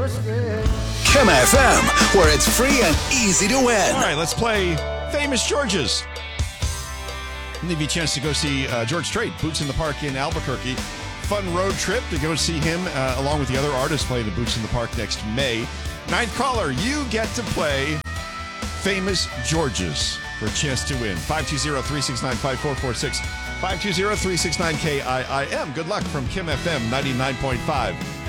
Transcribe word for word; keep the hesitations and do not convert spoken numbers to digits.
Kim F M, where it's free and easy to win. All right, let's play Famous Georges. I'll give you a chance to go see uh, George Strait, Boots in the Park in Albuquerque. Fun road trip to go see him uh, along with the other artists playing at Boots in the Park next May. Ninth caller, you get to play Famous Georges for a chance to win. five two zero, three six nine, five four four six. five two zero, three six nine, K I I M. Good luck from Kim F M ninety-nine point five.